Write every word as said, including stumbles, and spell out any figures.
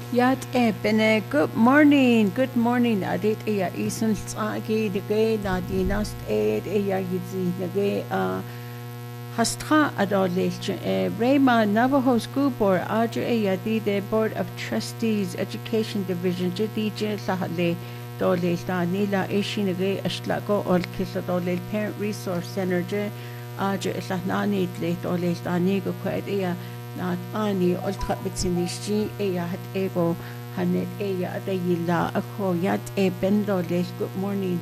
Yat ebene, good morning, good morning. Adit eya isen tsagi dige na dinast ed eya yizi nage a hastra adolech Rayma Navajo School Board Aja eya di the Board of Trustees Education Division jadije lahale dole ta nila eshi nage ashlago ol kisa dole Parent Resource Center je aja ilahnani tle dole ta nigo kwed eya not ani ultra bitsinishji eya hat ego hanet eya adayila ako yat e bendo les good morning